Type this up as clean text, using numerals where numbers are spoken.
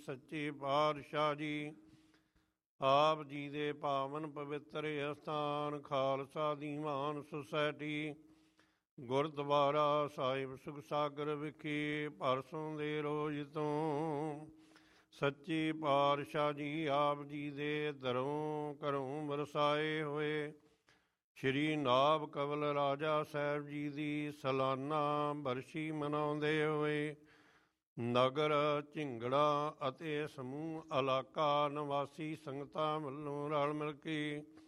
ਸੱਚੇ ਪਾਤਸ਼ਾਹ ਜੀ ਆਪ ਜੀ ਦੇ ਪਾਵਨ ਪਵਿੱਤਰ ਅਸਥਾਨ ਖਾਲਸਾ ਦੀਵਾਨ ਸੁਸਾਇਟੀ ਗੁਰਦੁਆਰਾ ਸਾਹਿਬ ਸੁਖਸਾਗਰ ਵਿਖੇ ਪਰਸੋਂ ਦੇ ਰੋਜ਼ ਤੋਂ ਸੱਚੇ ਪਾਤਸ਼ਾਹ ਜੀ ਆਪ ਜੀ ਦੇ ਦਰੋਂ ਘਰੋਂ ਵਰਸਾਏ ਹੋਏ ਸ਼੍ਰੀ ਨਾਭ ਕਵਲ ਰਾਜਾ ਸਾਹਿਬ ਜੀ ਦੀ ਸਾਲਾਨਾ ਬਰਸ਼ੀ ਮਨਾਉਂਦੇ ਹੋਏ ਨਗਰ ਝਿੰਗੜਾ ਅਤੇ ਸਮੂਹ ਇਲਾਕਾ ਨਿਵਾਸੀ ਸੰਗਤਾਂ ਵੱਲੋਂ ਰਲ ਮਿਲ ਕੇ